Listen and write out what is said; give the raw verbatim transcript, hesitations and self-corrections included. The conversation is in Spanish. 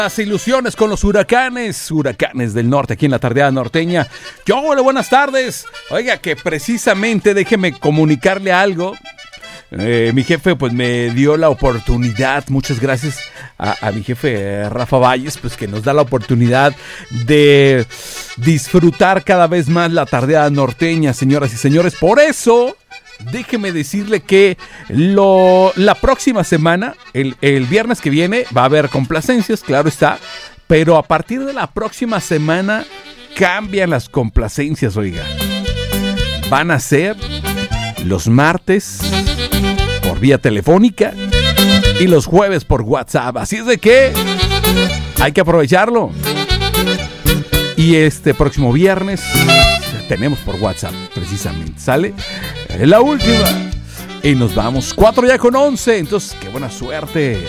Las ilusiones con los huracanes, huracanes del norte, aquí en la tardeada norteña. Yo, hola, buenas tardes. Oiga, que precisamente déjeme comunicarle algo. Eh, mi jefe pues me dio la oportunidad, muchas gracias a, a mi jefe eh, Rafa Valles, pues que nos da la oportunidad de disfrutar cada vez más la tardeada norteña, señoras y señores. Por eso, déjeme decirle que lo, la próxima semana, el, el viernes que viene, va a haber complacencias, claro está, pero a partir de la próxima semana cambian las complacencias, oiga. Van a ser los martes por vía telefónica y los jueves por WhatsApp. Así es de que hay que aprovecharlo. Y este próximo viernes tenemos por WhatsApp, precisamente. ¿Sale? Es la última. Y nos vamos. Cuatro ya con once. Entonces, qué buena suerte.